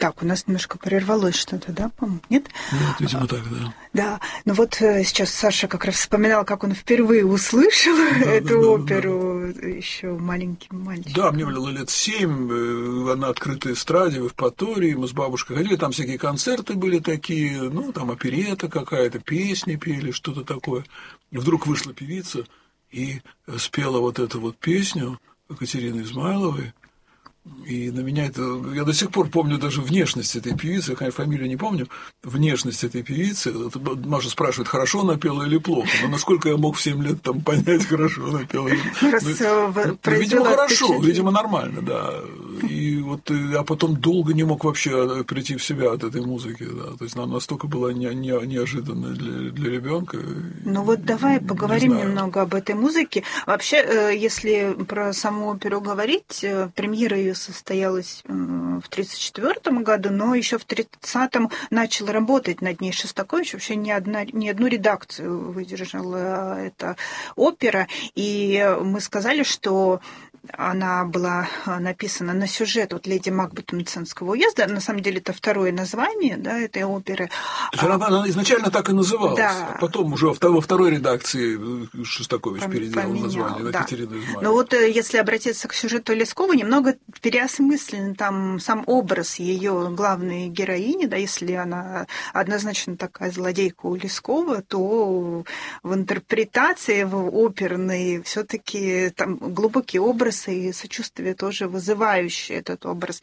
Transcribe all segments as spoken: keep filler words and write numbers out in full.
Так, у нас немножко прервалось что-то, да, по-моему? Нет? Нет, видимо, так, да. Да, ну вот сейчас Саша как раз вспоминал, как он впервые услышал да, эту да, оперу да, да. еще маленьким мальчиком. Да, мне было лет семь, на открытой эстраде в Евпатории, мы с бабушкой ходили, там всякие концерты были такие, ну, там оперета какая-то, песни пели, что-то такое. И вдруг вышла певица и спела вот эту вот песню Екатерины Измайловой. И на меня это... Я до сих пор помню даже внешность этой певицы, я, конечно, фамилию не помню, внешность этой певицы. Маша спрашивает, хорошо она пела или плохо. Но насколько я мог в семь лет там понять, хорошо она пела или плохо. Ну, видимо, хорошо, видимо, нормально, да. И вот я потом долго не мог вообще прийти в себя от этой музыки. Да. То есть она настолько была не, не, неожиданная для, для ребенка. Ну вот давай поговорим немного об этой музыке. Вообще, если про саму оперу говорить, премьера ее состоялась в тридцать четвёртом году, но еще в тридцатом начал работать над ней Шостакович. Вообще ни, одна, ни одну редакцию выдержала эта опера. И мы сказали, что она была написана на сюжет вот «Леди Макбет Мценского уезда». На самом деле это второе название, да, этой оперы. То есть она, она изначально так и называлась, да. А потом уже во второй редакции Шостакович Пом- переделал поменял, название на да. Екатерину Измайлову. Но вот если обратиться к сюжету Лескова, немного переосмыслен там сам образ ее главной героини, да, если она однозначно такая злодейка у Лескова, то в интерпретации, в оперной все-таки там глубокий образ и сочувствие тоже вызывающее этот образ.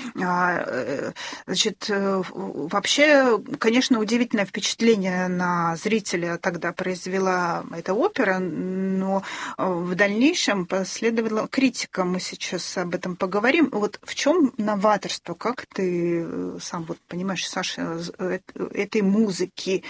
Значит, вообще, конечно, удивительное впечатление на зрителя тогда произвела эта опера, но в дальнейшем последовала критика. Мы сейчас об этом поговорим. Вот в чем новаторство? Как ты сам вот понимаешь, Саша, этой музыки,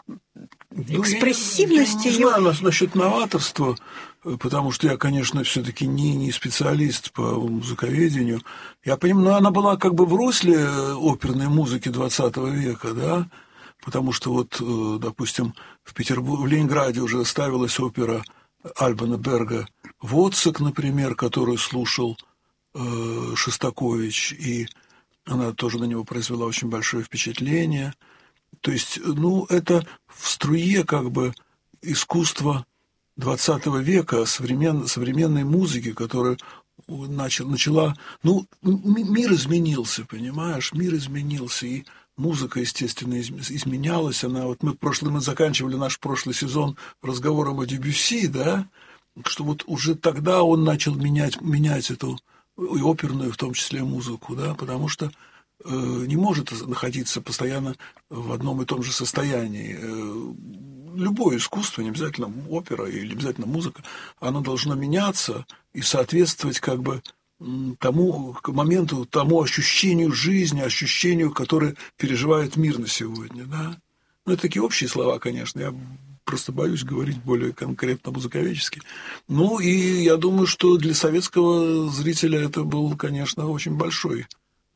экспрессивности? Ну, я, я не знаю насчет новаторства, потому что я, конечно, все-таки не, не специалист по музыковедению. Я понимаю, но она была как бы в русле оперной музыки двадцатого века, да, потому что вот, допустим, в Петербурге, в Ленинграде уже ставилась опера Альбана Берга «Воцик», например, которую слушал э, Шостакович, и она тоже на него произвела очень большое впечатление. То есть, ну, это в струе как бы искусства двадцатого века, современ, современной музыки, которая начал, начала... Ну, мир изменился, понимаешь, мир изменился, и музыка, естественно, изменялась. Она, вот мы, прошлый, мы заканчивали наш прошлый сезон разговором о Дебюсси, да, что вот уже тогда он начал менять, менять эту и оперную, в том числе, музыку, да, потому что э, не может находиться постоянно в одном и том же состоянии. Э, любое искусство, не обязательно опера или обязательно музыка, оно должно меняться и соответствовать как бы тому к моменту, тому ощущению жизни, ощущению, которое переживает мир на сегодня, да. Ну, это такие общие слова, конечно, я просто боюсь говорить более конкретно музыковедчески. Ну, и я думаю, что для советского зрителя это был, конечно, очень большой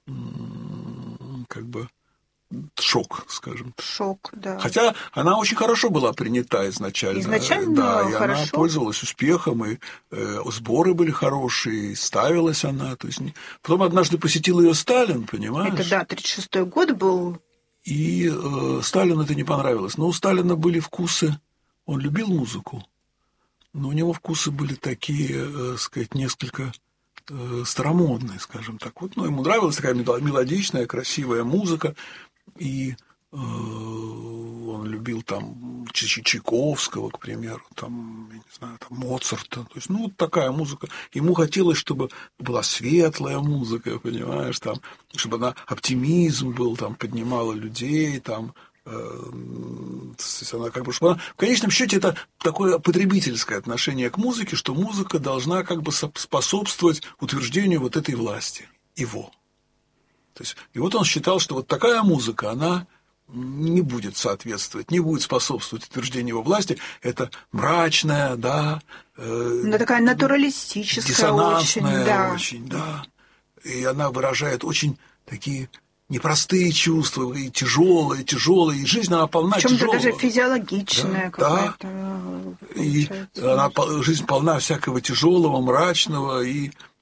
как бы шок, скажем. Шок, да. Хотя она очень хорошо была принята изначально. Изначально да, и хорошо. Она пользовалась успехом, и э, сборы были хорошие, и ставилась она. То есть... Потом однажды посетил ее Сталин, понимаешь? Это, да, тридцать шестой год был. И э, Сталину это не понравилось. Но у Сталина были вкусы, он любил музыку, но у него вкусы были такие, э, сказать, несколько э, старомодные, скажем так. Вот, ну, ему нравилась такая мелодичная, красивая музыка, и э, он любил там Чайковского, к примеру, там, я не знаю, там, Моцарта. То есть, ну, вот такая музыка. Ему хотелось, чтобы была светлая музыка, понимаешь, там, чтобы она оптимизм был, там, поднимала людей, там, э, она как бы, чтобы она... В конечном счете это такое потребительское отношение к музыке, что музыка должна как бы способствовать утверждению вот этой власти, его. То есть, и вот он считал, что вот такая музыка, она не будет соответствовать, не будет способствовать утверждению его власти. Это мрачная, да. Э, ну, такая натуралистическая, диссонансная, очень, да. очень, да. И она выражает очень такие непростые чувства, и тяжелые, тяжелые. И жизнь, она полна тяжелого. В чем-то даже физиологичная, да, какая-то. Да. И она, жизнь полна всякого тяжелого, мрачного, и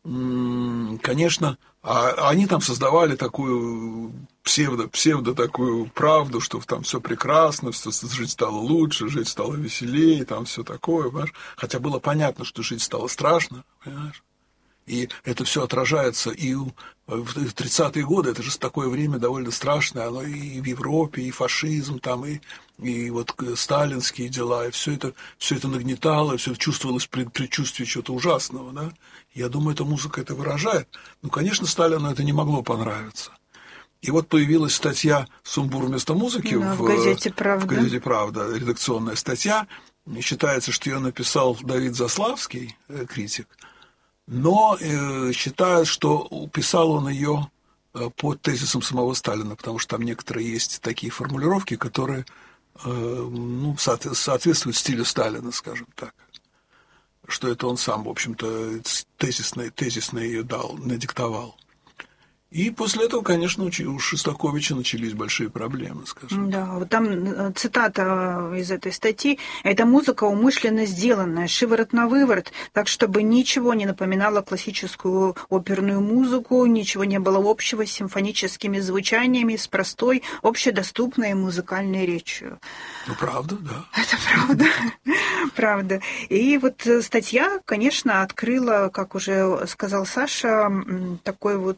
конечно, а они там создавали такую псевдо, псевдо такую правду, что там все прекрасно, что жить стало лучше, жить стало веселее, там все такое, понимаешь? Хотя было понятно, что жить стало страшно, понимаешь? И это все отражается и в тридцатые годы, это же такое время довольно страшное, оно и в Европе, и фашизм, там, и, и вот сталинские дела, и все это, все это нагнетало, все это чувствовалось предчувствие чего-то ужасного, да? Я думаю, эта музыка это выражает. Ну, конечно, Сталину это не могло понравиться. И вот появилась статья «Сумбур вместо музыки» да, в, в газете «Правда». В газете «Правда», редакционная статья. Считается, что ее написал Давид Заславский, критик. Но э, считают, что писал он ее э, под тезисом самого Сталина, потому что там некоторые есть такие формулировки, которые э, ну, соответствуют стилю Сталина, скажем так. Что это он сам, в общем-то, тезисно, тезисно ее дал, надиктовал. И после этого, конечно, у Шостаковича начались большие проблемы, скажем. Да, вот там цитата из этой статьи. «Это музыка умышленно сделанная, шиворот на выворот, так, чтобы ничего не напоминало классическую оперную музыку, ничего не было общего с симфоническими звучаниями, с простой, общедоступной музыкальной речью». Ну, правда, да. Это правда, правда. И вот статья, конечно, открыла, как уже сказал Саша, такой вот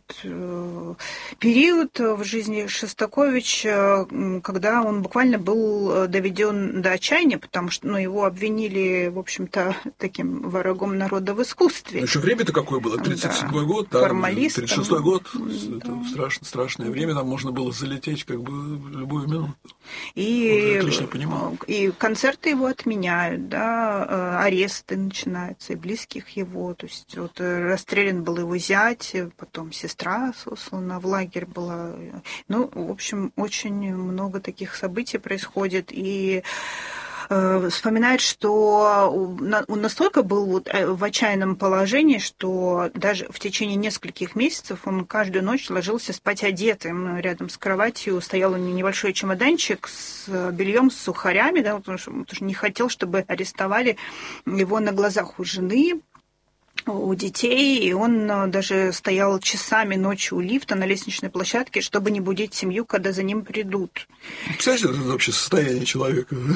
период в жизни Шостаковича, когда он буквально был доведен до отчаяния, потому что ну, его обвинили, в общем-то, таким врагом народа в искусстве. Ну, еще время-то какое было? тридцать седьмой да. год, да, формалистом. тридцать шестой год. Да. Это страшно, страшное время, там можно было залететь как бы в любую минуту. И, он отлично понимал. И концерты его отменяют, да, аресты начинаются, и близких его. То есть вот расстрелян был его зять, потом сестра сослана в лагерь была. Ну, в общем, очень много таких событий происходит. И э, вспоминает, что он настолько был вот в отчаянном положении, что даже в течение нескольких месяцев он каждую ночь ложился спать одетым. Рядом с кроватью стоял у него небольшой чемоданчик с бельем, с сухарями, да, потому что, потому что не хотел, чтобы арестовали его на глазах у жены, у детей, и он даже стоял часами ночью у лифта на лестничной площадке, чтобы не будить семью, когда за ним придут. Представляете, это вообще состояние человека, да?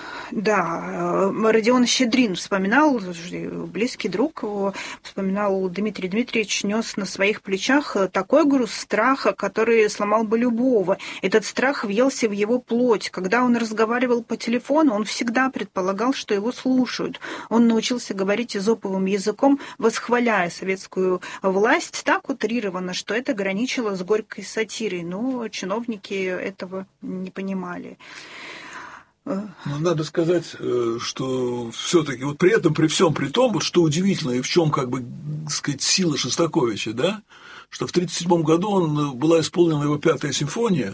Да, Родион Щедрин вспоминал, близкий друг его, вспоминал, Дмитрий Дмитриевич нес на своих плечах такой груз страха, который сломал бы любого. Этот страх въелся в его плоть. Когда он разговаривал по телефону, он всегда предполагал, что его слушают. Он научился говорить эзоповым языком, восхваляя советскую власть так утрированно, что это граничило с горькой сатирой. Но чиновники этого не понимали. Ну, надо сказать, что все-таки вот при этом, при всем при том, вот что удивительно, и в чем, как бы, так сказать, сила Шостаковича, да, что в тридцать седьмом году он, была исполнена его пятая симфония,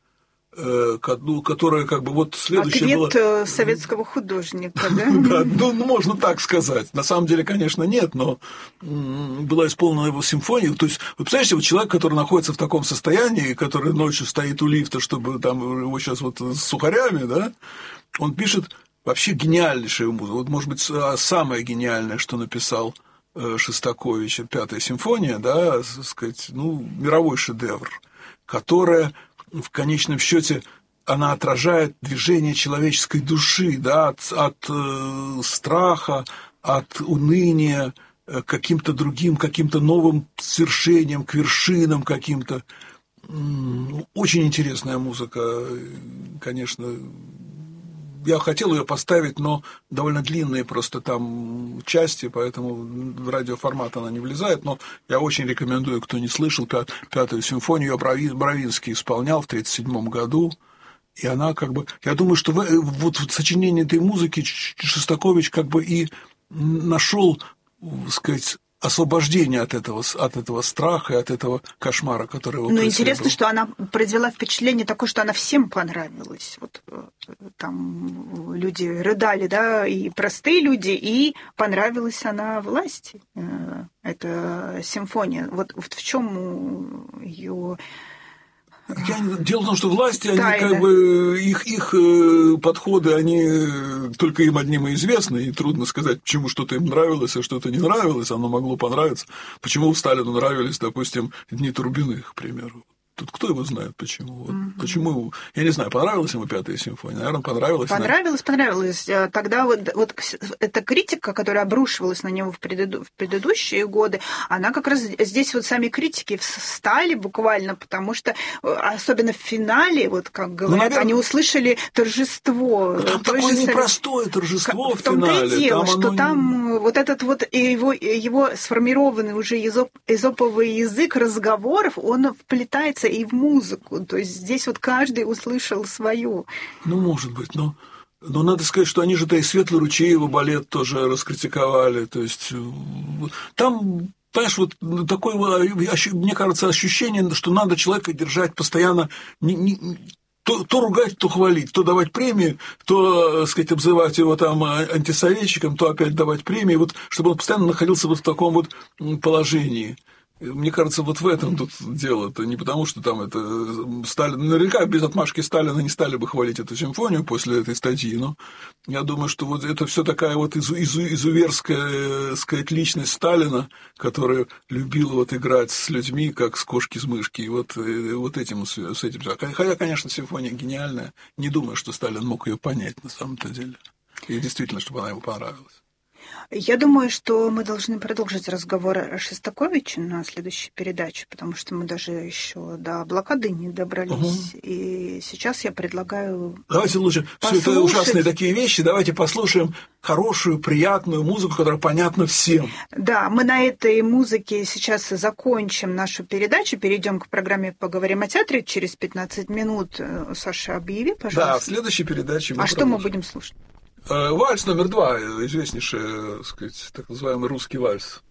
которая как бы вот следующая была... Ответ советского художника, да? Да, ну, можно так сказать. На самом деле, конечно, нет, но была исполнена его симфония. То есть, вы представляете, вот человек, который находится в таком состоянии, который ночью стоит у лифта, чтобы там его сейчас вот с сухарями, да, он пишет вообще гениальнейшую музыку. Вот, может быть, самое гениальное, что написал Шостакович, пятая симфония, да, так сказать, ну, мировой шедевр, которая... в конечном счете она отражает движение человеческой души, да, от, от э, страха, от уныния к каким-то другим, каким-то новым свершениям, к вершинам каким-то. Очень интересная музыка, конечно. Я хотел ее поставить, но довольно длинные просто там части, поэтому в радиоформат она не влезает, но я очень рекомендую, кто не слышал, пят, пятую симфонию, ее Бравинский исполнял в тридцать седьмом году, и она как бы... Я думаю, что в, вот в сочинении этой музыки Шостакович как бы и нашел, так сказать, освобождение от этого, от этого страха и от этого кошмара, который его преследовал. Ну, интересно, что она произвела впечатление такое, что она всем понравилась. Вот там люди рыдали, да, и простые люди, и понравилась она власти. Эта симфония. Вот, вот в чем ее Я, дело в том, что власти, они Тайны. как бы, их, их подходы, они только им одним и известны, и трудно сказать, почему что-то им нравилось, а что-то не нравилось, оно могло понравиться. Почему Сталину нравились, допустим, Дни Турбиных, к примеру. Тут кто его знает, почему? Вот. Mm-hmm. Почему? Я не знаю, понравилась ему Пятая симфония? Наверное, понравилась. Понравилось, понравилось. Тогда вот, вот эта критика, которая обрушивалась на него в, преду... в предыдущие годы, она как раз здесь вот сами критики встали буквально, потому что особенно в финале, вот как говорят, ну, наверное... они услышали торжество. Там такое же... непростое торжество в, в финале. В том-то и дело, там что оно... там вот этот вот его, его сформированный уже эзоп... эзоповый язык разговоров, он вплетается и в музыку. То есть здесь вот каждый услышал свою. Ну, может быть, но, но надо сказать, что они же-то и Светлый ручей, его балет тоже раскритиковали. То есть там, понимаешь, вот такое, мне кажется, ощущение, что надо человека держать постоянно, не, не, то, то ругать, то хвалить, то давать премии, то, так сказать, обзывать его там антисоветчиком, то опять давать премии, вот, чтобы он постоянно находился вот в таком вот положении. Мне кажется, вот в этом тут дело. Это не потому, что там это Сталин... Наверняка без отмашки Сталина не стали бы хвалить эту симфонию после этой статьи, но я думаю, что вот это все такая вот изу... Изу... изуверская, так сказать, личность Сталина, которая любила вот играть с людьми, как с кошки с мышки. И вот, и вот этим, с этим... Хотя, конечно, симфония гениальная. Не думаю, что Сталин мог ее понять на самом-то деле. И действительно, чтобы она ему понравилась. Я думаю, что мы должны продолжить разговор о Шостаковиче на следующей передаче, потому что мы даже еще до блокады не добрались. Угу. И сейчас я предлагаю. Давайте лучше послушать... все это ужасные такие вещи. Давайте послушаем хорошую, приятную музыку, которая понятна всем. Да, мы на этой музыке сейчас закончим нашу передачу, перейдем к программе «Поговорим о театре» через пятнадцать минут. Саша, объяви, пожалуйста. Да, в следующей передаче мы А продолжим. Что мы будем слушать? Вальс номер два, известнейший, так сказать, так называемый русский вальс.